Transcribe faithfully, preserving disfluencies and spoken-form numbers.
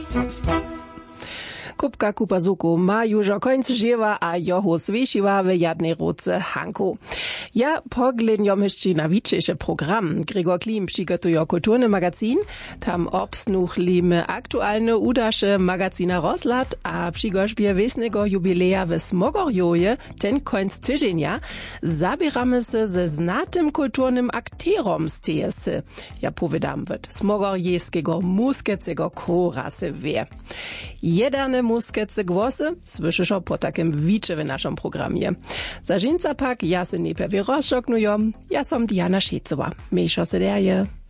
Kupka Kupazuku ma już końc żywa, a joho swiesiła w jednej ruce Hanku. Ja pogledniam jeszcze na wiczejszy program. Gregor Klim przygotuje kulturny magazin. Tam obsnuchlimy aktualne udasze magazina Rozlad, a przy gorzbie wiesnego jubileja w Smogorjoje ten końc tydzienia zabieramy się ze znatym kulturnym akterom z T S. Ja powiadam, wot Smogorjejskiego muskecego kora se wie. Jedane muskece głosy słyszysz po takim wicze w naszym programie. Za żinca pak ja se nie pewie rozszoknuję, ja som Diana Šecowa. Mejszo se derje.